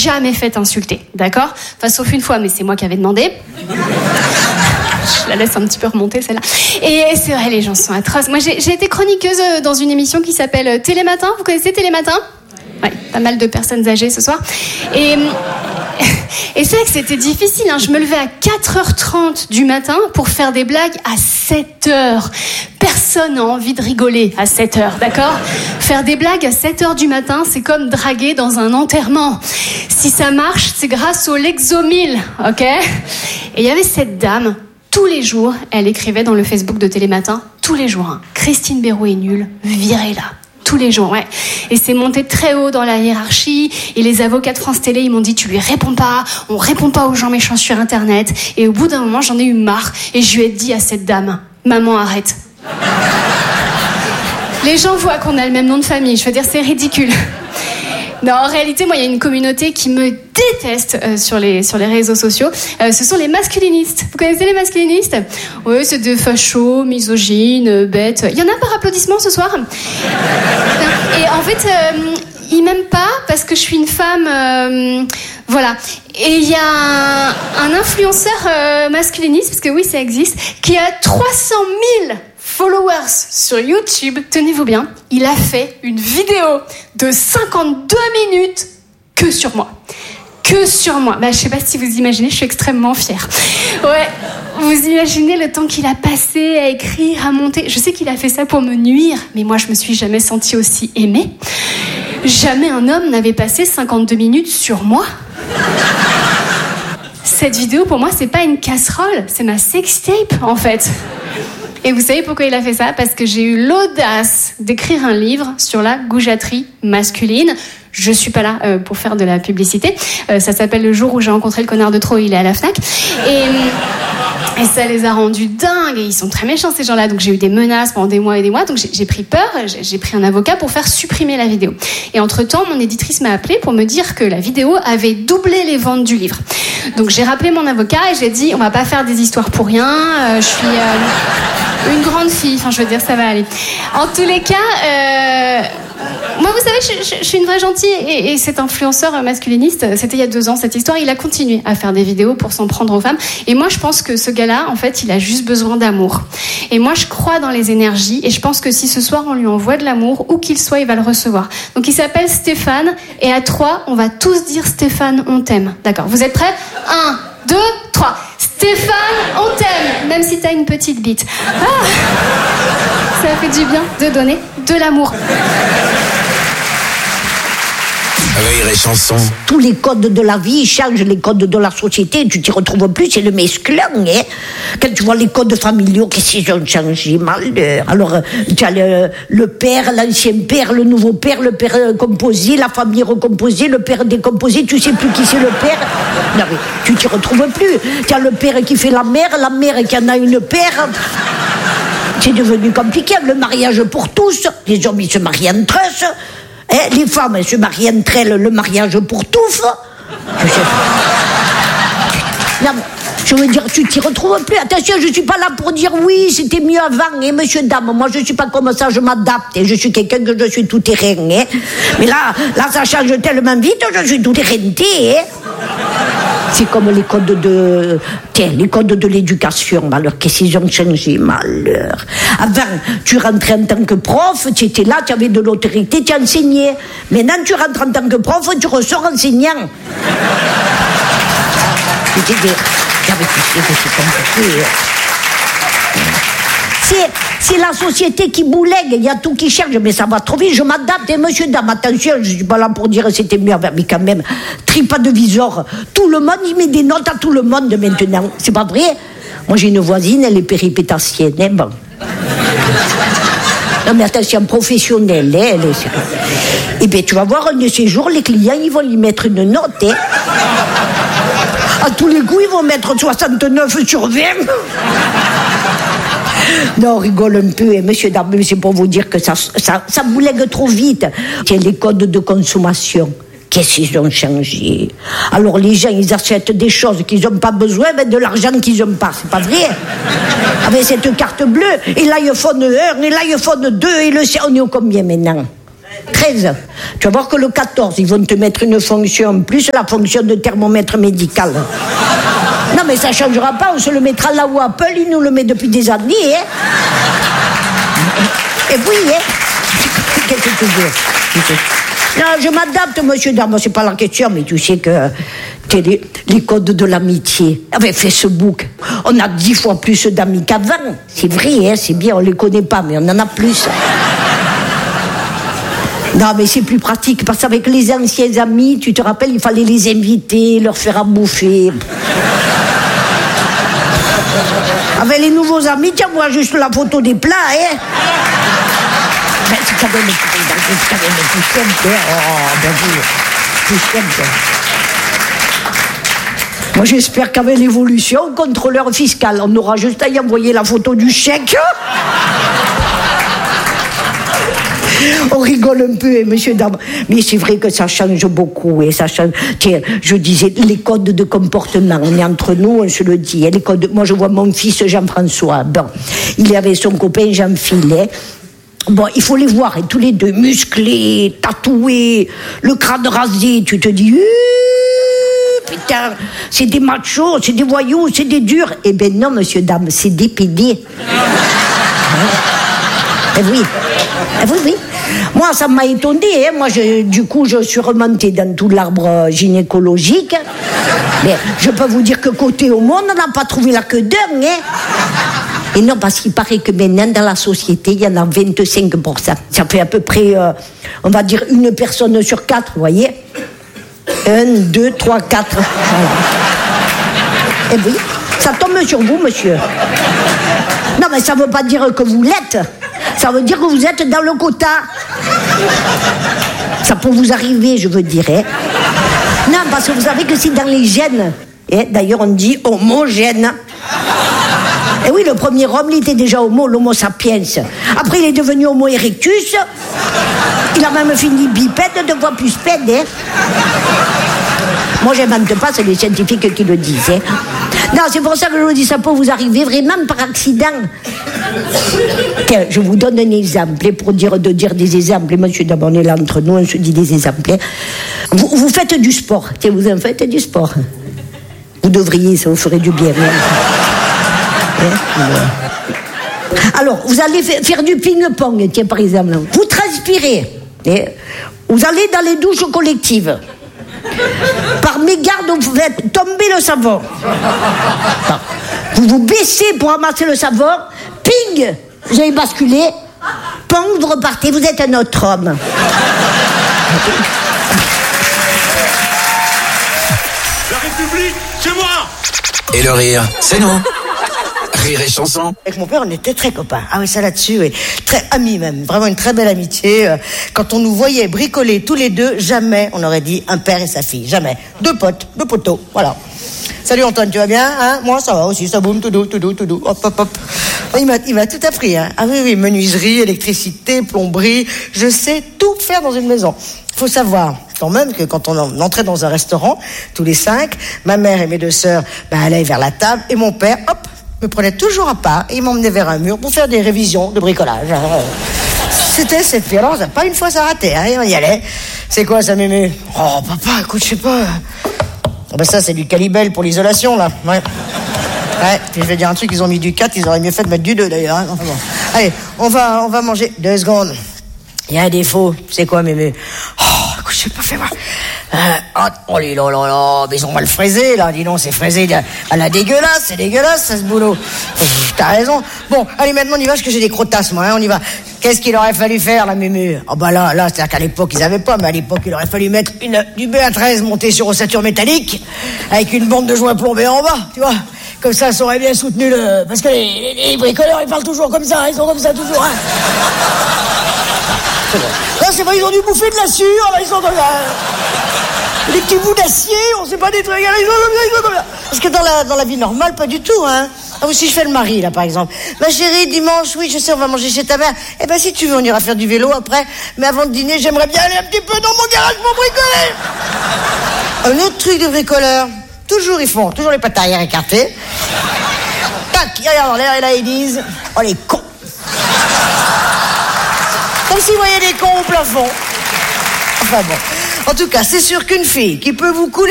jamais fait insulter, d'accord ? Enfin, sauf une fois, mais c'est moi qui avais demandé. Je la laisse un petit peu remonter, celle-là. Et c'est vrai, les gens sont atroces. Moi, j'ai été chroniqueuse dans une émission qui s'appelle Télématin. Vous connaissez Télématin ? Ouais, pas mal de personnes âgées ce soir. Et c'est vrai que c'était difficile, hein. Je me levais à 4h30 du matin pour faire des blagues à 7h. Personne n'a envie de rigoler à 7h, d'accord ? Faire des blagues à 7h du matin, c'est comme draguer dans un enterrement. Si ça marche, c'est grâce au Lexomil, ok ? Et il y avait cette dame, tous les jours, elle écrivait dans le Facebook de Télématin, tous les jours, hein, Christine Béraud est nulle, virez-la. Tous les jours, ouais. Et c'est monté très haut dans la hiérarchie. Et les avocats de France Télé, ils m'ont dit, tu lui réponds pas, on répond pas aux gens méchants sur Internet. Et au bout d'un moment, j'en ai eu marre. Et je lui ai dit à cette dame, maman, arrête. Les gens voient qu'on a le même nom de famille. Je veux dire, c'est ridicule. Non, en réalité, moi, il y a une communauté qui me déteste sur les réseaux sociaux. Ce sont les masculinistes. Vous connaissez les masculinistes ? Oui, c'est des fachos, misogynes, bêtes. Il y en a par applaudissement ce soir ? Et en fait, ils m'aiment pas parce que je suis une femme... voilà. Et il y a un influenceur masculiniste, parce que oui, ça existe, qui a 300 000 followers sur YouTube, tenez-vous bien, il a fait une vidéo de 52 minutes que sur moi. Que sur moi. Bah, je sais pas si vous imaginez, je suis extrêmement fière. Ouais, vous imaginez le temps qu'il a passé à écrire, à monter. Je sais qu'il a fait ça pour me nuire, mais moi je me suis jamais sentie aussi aimée. Jamais un homme n'avait passé 52 minutes sur moi. Cette vidéo, pour moi, c'est pas une casserole, c'est ma sextape, en fait. Et vous savez pourquoi il a fait ça ? Parce que j'ai eu l'audace d'écrire un livre sur la goujaterie masculine. Je suis pas là pour faire de la publicité. Ça s'appelle Le jour où j'ai rencontré le connard de trop, il est à la Fnac. Et ça les a rendus dingues. Et ils sont très méchants, ces gens-là. Donc j'ai eu des menaces pendant des mois et des mois. Donc j'ai pris peur. J'ai pris un avocat pour faire supprimer la vidéo. Et entre-temps, mon éditrice m'a appelé pour me dire que la vidéo avait doublé les ventes du livre. Donc j'ai rappelé mon avocat et j'ai dit, on va pas faire des histoires pour rien. Je suis une grande fille. Enfin, je veux dire, ça va aller. En tous les cas... moi, vous savez, je suis une vraie gentille et cet influenceur masculiniste, c'était il y a 2 ans, cette histoire, il a continué à faire des vidéos pour s'en prendre aux femmes. Et moi, je pense que ce gars-là, en fait, il a juste besoin d'amour. Et moi, je crois dans les énergies et je pense que si ce soir, on lui envoie de l'amour, où qu'il soit, il va le recevoir. Donc, il s'appelle Stéphane et à 3, on va tous dire Stéphane, on t'aime. D'accord, vous êtes prêts ? 1, 2, 3. Stéphane, on t'aime, même si t'as une petite bite. Ah, ça fait du bien de donner de l'amour. Rire et chanson. Tous les codes de la vie changent, les codes de la société, tu t'y retrouves plus, c'est le mesclun, hein. Quand tu vois les codes familiaux, qu'est-ce qu'ils ont changé, malheur. Alors, tu as le père, l'ancien père, le nouveau père, le père composé, la famille recomposée, le père décomposé, tu sais plus qui c'est le père. Non mais, tu t'y retrouves plus. Tu as le père qui fait la mère qui en a une père. C'est devenu compliqué, le mariage pour tous. Les hommes, ils se marient entre eux. Les femmes, elles se marient entre elles, le mariage pour tous. Non, je veux dire, tu t'y retrouves plus. Attention, je suis pas là pour dire oui, c'était mieux avant, hein, monsieur, dame. Moi, je suis pas comme ça, je m'adapte. Et je suis quelqu'un que je suis tout terrain, hein. Mais là, ça change tellement vite, je suis tout terrainté, hein. C'est comme les codes de l'éducation, malheur, qu'est-ce qu'ils ont changé, malheur. Avant, tu rentrais en tant que prof, tu étais là, tu avais de l'autorité, tu enseignais. Maintenant, tu rentres en tant que prof, tu ressors enseignant. C'est compliqué. C'est la société qui boulègue, il y a tout qui cherche, mais ça va trop vite, je m'adapte, et monsieur, dame, attention, je suis pas là pour dire que c'était mieux, mais quand même, TripAdvisor, tout le monde, il met des notes à tout le monde maintenant, c'est pas vrai? Moi j'ai une voisine, elle est péripétassienne, hein, bon. Non mais attention, professionnelle, hein, elle est... Eh bien tu vas voir, un de ces jours, les clients, ils vont lui mettre une note, hein. À tous les coups, ils vont mettre 69 sur 20. Non, on rigole un peu, hein, monsieur, dame, mais c'est pour vous dire que ça boulègue trop vite. Tiens, les codes de consommation, qu'est-ce qu'ils ont changé? Alors les gens, ils achètent des choses qu'ils n'ont pas besoin, mais de l'argent qu'ils n'ont pas, c'est pas vrai? Avec cette carte bleue, et l'iPhone 1, et l'iPhone 2, et on est au combien maintenant? 13. Tu vas voir que le 14, ils vont te mettre une fonction, plus la fonction de thermomètre médical. Non, mais ça ne changera pas, on se le mettra là où Apple, il nous le met depuis des années, hein. Et oui, hein. Qu'est-ce que tu veux? Non, je m'adapte, monsieur Dame, c'est pas la question, mais tu sais que les codes de l'amitié, avec Facebook, on a 10 fois plus d'amis qu'avant. C'est vrai, hein, c'est bien, on les connaît pas, mais on en a plus. Non, mais c'est plus pratique, parce qu'avec les anciens amis, tu te rappelles, il fallait les inviter, leur faire à bouffer. Avec les nouveaux amis, tiens, moi, juste la photo des plats, hein. Ben, c'est quand même plus simple, hein. Oh, ben oui, plus simple. Moi, j'espère qu'avec l'évolution, contrôleur fiscal, on aura juste à y envoyer la photo du chèque. On rigole un peu, hein, monsieur, dame. Mais c'est vrai que ça change beaucoup. Et ça change. Tiens, je disais, les codes de comportement, on est entre nous, on se le dit. Hein, les codes. Moi, je vois mon fils Jean-François. Bon, il est avec son copain Jean-Phil. Hein. Bon, il faut les voir, hein, tous les deux, musclés, tatoués, le crâne rasé. Tu te dis, putain, c'est des machos, c'est des voyous, c'est des durs. Eh ben non, monsieur, dame, c'est des PD. Eh oui. Eh oui, oui. Moi, ça m'a étonné. Hein. Moi, du coup, je suis remontée dans tout l'arbre gynécologique. Mais je peux vous dire que côté au monde, on n'a pas trouvé la queue d'un. Hein. Et non, parce qu'il paraît que maintenant, dans la société, il y en a 25%. Ça fait à peu près, on va dire, une personne sur 4, vous voyez. 1, 2, 3, 4. Voilà. Eh oui, ça tombe sur vous, monsieur. Non, mais ça ne veut pas dire que vous l'êtes. Ça veut dire que vous êtes dans le quota. Ça peut vous arriver, je veux dire. Hein. Non, parce que vous savez que c'est dans les gènes. Et d'ailleurs, on dit homogène. Et oui, le premier homme, il était déjà homo, l'homo sapiens. Après, il est devenu homo erectus. Il a même fini bipède, 2 fois plus pède. Hein. Moi, je n'invente pas, c'est les scientifiques qui le disent. Hein. Non, c'est pour ça que je vous dis, ça peut vous arriver vraiment par accident. Tiens, je vous donne un exemple, pour dire des exemples. Monsieur, d'abord, on est là entre nous, on se dit des exemples. Vous faites du sport. Tiens, vous en faites du sport. Vous devriez, ça vous ferait du bien. Alors, vous allez faire du ping-pong, tiens, par exemple. Vous transpirez. Vous allez dans les douches collectives. Par mégarde, vous faites tomber le savon. Vous vous baissez pour ramasser le savon. Ping, vous avez basculé. Pong, vous repartez, vous êtes un autre homme. La République, c'est moi. Et le rire, c'est nous. Rire et chanson. Avec mon père, on était très copains. Ah oui, ça là-dessus, oui. Très amis même. Vraiment une très belle amitié. Quand on nous voyait bricoler tous les deux, jamais on aurait dit un père et sa fille. Jamais. 2 potes, 2 poteaux. Voilà. Salut Antoine, tu vas bien, hein? Moi, ça va aussi, ça boum, tout doux. Hop, hop, hop. Il m'a tout appris, hein. Ah oui, menuiserie, électricité, plomberie. Je sais tout faire dans une maison. Faut savoir, quand même, que quand on entrait dans un restaurant, tous les 5, ma mère et mes 2 sœurs, allaient vers la table, et mon père, hop, me prenait toujours à part, et il m'emmenait vers un mur pour faire des révisions de bricolage. C'était cette violence, pas une fois ça ratait, hein, on y allait. C'est quoi ça, mémé? Oh, papa, écoute, je sais pas. Oh, ben ça, c'est du Calibel pour l'isolation, là. Ouais. Ouais, puis je vais dire un truc, ils ont mis du 4, ils auraient mieux fait de mettre du 2, d'ailleurs. Hein. Enfin, bon. Allez, on va manger. 2 secondes. Il y a un défaut. C'est quoi, mémé? Oh, écoute, je sais pas, fais voir. Oh là là, mais ils ont mal fraisé, là. Dis donc, c'est fraisé à la dégueulasse. C'est dégueulasse, ça, ce boulot. T'as raison. Bon, allez, maintenant, on y va, parce que j'ai des crottasses, moi, hein, on y va. Qu'est-ce qu'il aurait fallu faire, la mémé? Oh, bah là, c'est-à-dire qu'à l'époque, ils avaient pas, mais à l'époque, il aurait fallu mettre du BA13 monté sur ossature métallique, avec une bande de joints plombés en bas, tu vois. Comme ça aurait bien soutenu le... Parce que les bricoleurs, ils parlent toujours comme ça, ils sont comme ça toujours, hein. Là, c'est vrai, ils ont dû bouffer de la sueur, là, ils sont comme ça. Des petits bouts d'acier, on sait pas des trucs, ils sont comme ça. Parce que dans la vie normale, pas du tout, hein. Ah, si je fais le mari, là, par exemple. Ma chérie, dimanche, oui, je sais, on va manger chez ta mère. Eh ben, si tu veux, on ira faire du vélo après. Mais avant de dîner, j'aimerais bien aller un petit peu dans mon garage pour bricoler. Un autre truc de bricoleur. Toujours, ils font, toujours les pattes arrière écartées. Tac, ils regardent en l'air et là, ils disent, oh, les cons. Comme s'ils voyaient des cons au plafond. Enfin bon. En tout cas, c'est sûr qu'une fille qui peut vous couler